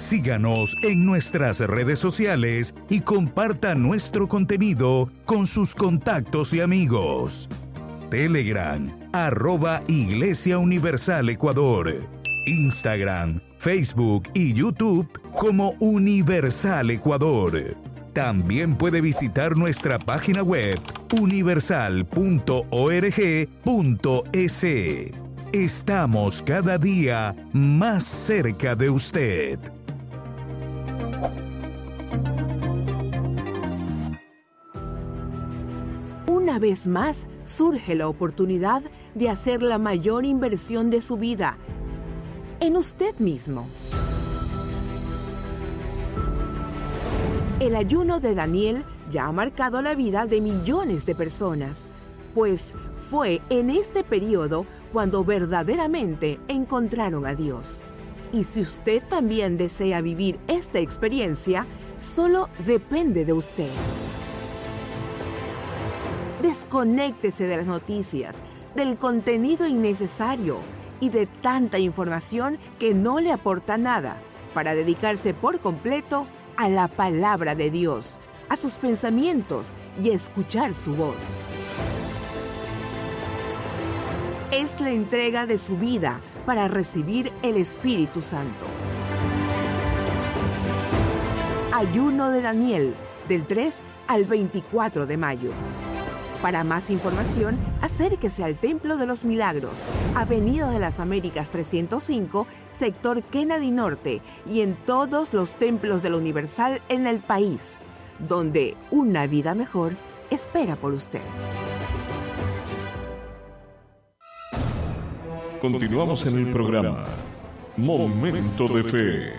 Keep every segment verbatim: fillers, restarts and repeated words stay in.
Síganos en nuestras redes sociales y comparta nuestro contenido con sus contactos y amigos. Telegram, arroba Iglesia Universal Ecuador. Instagram, Facebook y YouTube como Universal Ecuador. También puede visitar nuestra página web universal punto org punto es. Estamos cada día más cerca de usted. Una vez más, surge la oportunidad de hacer la mayor inversión de su vida en usted mismo. El ayuno de Daniel ya ha marcado la vida de millones de personas, pues fue en este periodo cuando verdaderamente encontraron a Dios. Y si usted también desea vivir esta experiencia, solo depende de usted. Desconéctese de las noticias, del contenido innecesario y de tanta información que no le aporta nada, para dedicarse por completo a la palabra de Dios, a sus pensamientos y a escuchar su voz. Es la entrega de su vida para recibir el Espíritu Santo. Ayuno de Daniel, del tres al veinticuatro de mayo. Para más información, acérquese al Templo de los Milagros, Avenida de las Américas trescientos cinco, sector Kennedy Norte, y en todos los templos de la Universal en el país, donde una vida mejor espera por usted. Continuamos en el programa Momento de Fe.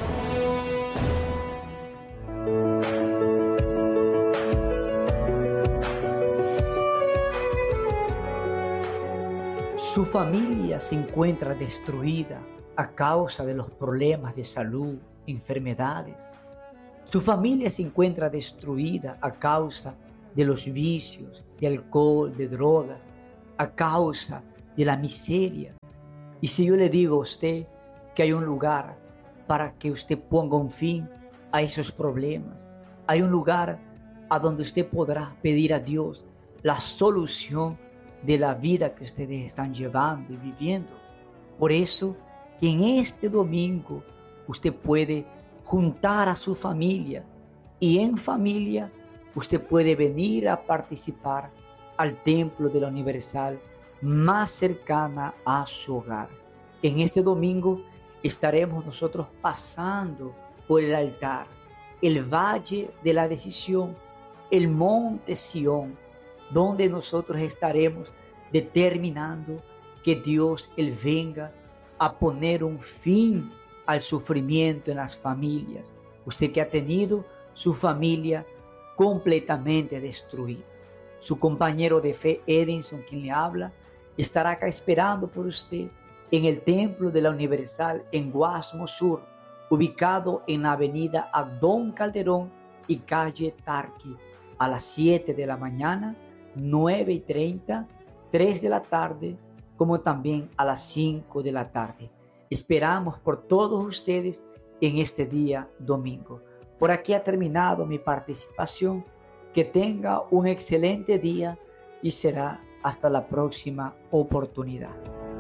Su familia se encuentra destruida a causa de los problemas de salud, enfermedades. Su familia se encuentra destruida a causa de los vicios, de alcohol, de drogas, a causa de la miseria. Y si yo le digo a usted que hay un lugar para que usted ponga un fin a esos problemas, hay un lugar a donde usted podrá pedir a Dios la solución de la vida que ustedes están llevando y viviendo. Por eso que en este domingo usted puede juntar a su familia y en familia usted puede venir a participar al templo de la Universal más cercana a su hogar. En este domingo estaremos nosotros pasando por el altar, el valle de la decisión, el monte Sión, donde nosotros estaremos determinando que Dios Él venga a poner un fin al sufrimiento en las familias. Usted que ha tenido su familia completamente destruida. Su compañero de fe, Edinson, quien le habla, estará acá esperando por usted en el Templo de la Universal en Guasmo Sur, ubicado en la avenida Adón Calderón y calle Tarqui, a las siete de la mañana, nueve y treinta, tres de la tarde, como también a las cinco de la tarde. Esperamos por todos ustedes en este día domingo. Por aquí ha terminado mi participación. Que tenga un excelente día y será hasta la próxima oportunidad.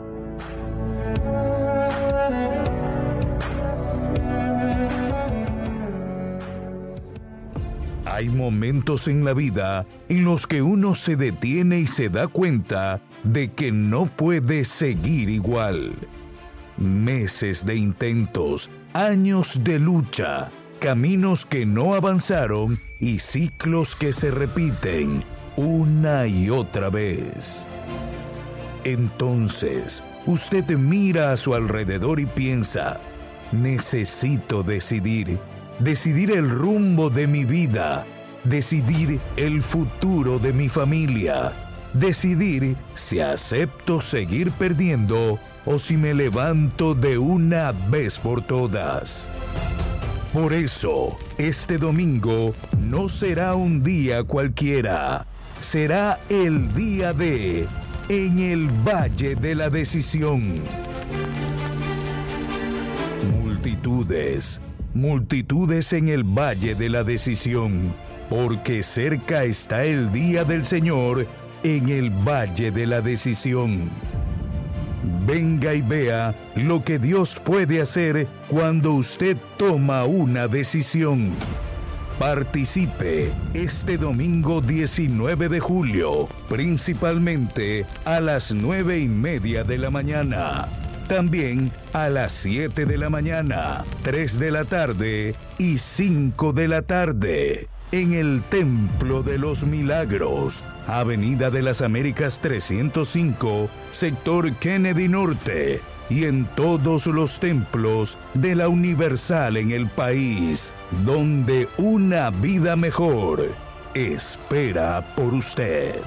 Hay momentos en la vida en los que uno se detiene y se da cuenta de que no puede seguir igual. Meses de intentos, años de lucha, caminos que no avanzaron y ciclos que se repiten una y otra vez. Entonces, usted mira a su alrededor y piensa: necesito decidir, decidir el rumbo de mi vida, decidir el futuro de mi familia, decidir si acepto seguir perdiendo o si me levanto de una vez por todas. Por eso, este domingo no será un día cualquiera, será el día de En el Valle de la Decisión. Multitudes, multitudes en el valle de la decisión, porque cerca está el día del Señor en el valle de la decisión. Venga y vea lo que Dios puede hacer cuando usted toma una decisión. Participe este domingo diecinueve de julio, principalmente a las nueve y media de la mañana. También a las siete de la mañana, tres de la tarde y cinco de la tarde. En el Templo de los Milagros, Avenida de las Américas trescientos cinco, sector Kennedy Norte, y en todos los templos de la Universal en el país, donde una vida mejor espera por usted.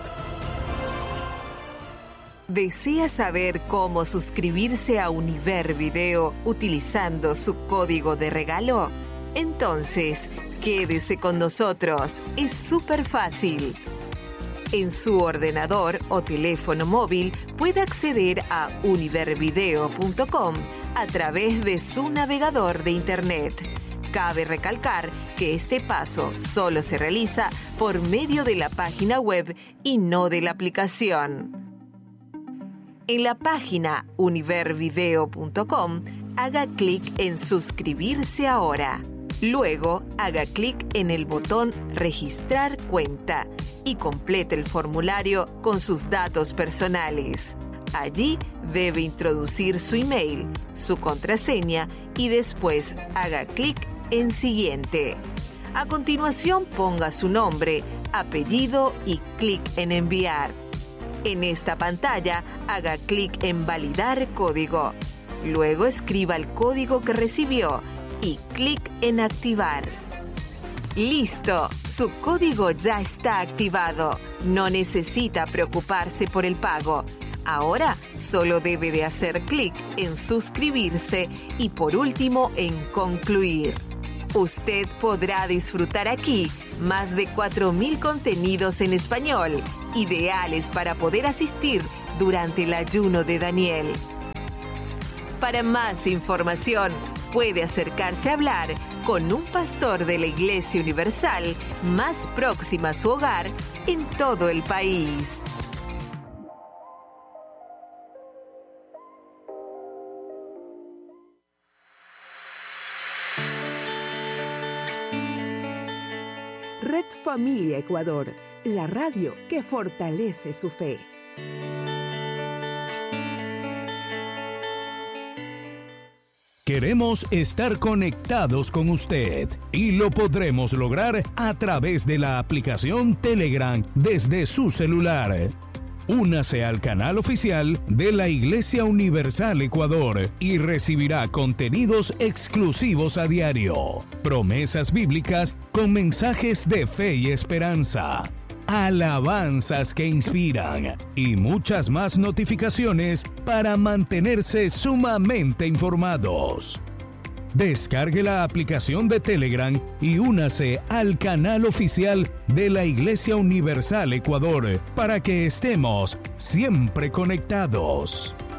¿Desea saber cómo suscribirse a Univer Video utilizando su código de regalo? Entonces, quédese con nosotros, es súper fácil. En su ordenador o teléfono móvil puede acceder a univer video punto com a través de su navegador de Internet. Cabe recalcar que este paso solo se realiza por medio de la página web y no de la aplicación. En la página univer video punto com haga clic en suscribirse ahora. Luego, haga clic en el botón Registrar cuenta y complete el formulario con sus datos personales. Allí debe introducir su email, su contraseña y después haga clic en Siguiente. A continuación, ponga su nombre, apellido y clic en Enviar. En esta pantalla, haga clic en Validar código. Luego escriba el código que recibió y clic en Activar. ¡Listo! Su código ya está activado. No necesita preocuparse por el pago. Ahora solo debe de hacer clic en suscribirse y por último en concluir. Usted podrá disfrutar aquí más de cuatro mil contenidos en español, ideales para poder asistir durante el ayuno de Daniel. Para más información, puede acercarse a hablar con un pastor de la Iglesia Universal más próxima a su hogar en todo el país. Red Familia Ecuador, la radio que fortalece su fe. Queremos estar conectados con usted y lo podremos lograr a través de la aplicación Telegram desde su celular. Únase al canal oficial de la Iglesia Universal Ecuador y recibirá contenidos exclusivos a diario, promesas bíblicas con mensajes de fe y esperanza, alabanzas que inspiran y muchas más notificaciones para mantenerse sumamente informados. Descargue la aplicación de Telegram y únase al canal oficial de la Iglesia Universal Ecuador para que estemos siempre conectados.